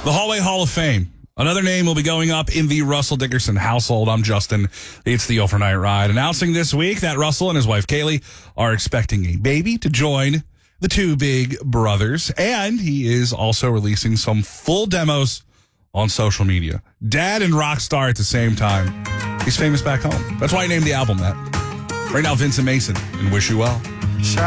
The Hallway Hall of Fame. Another name will be going up in the Russell Dickerson household. I'm Justin. It's the Overnight Ride. Announcing this week that Russell and his wife Kaylee are expecting a baby to join the two big brothers. And he is also releasing some full demos on social media. Dad and rock star at the same time. He's famous back home. That's why he named the album that. Right now, Vincent Mason and Wish You Well.